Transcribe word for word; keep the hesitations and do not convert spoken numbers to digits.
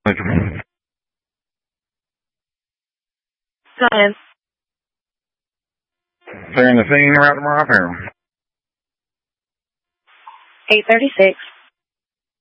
Go ahead. Clearing the scene right tomorrow here. eight thirty-six.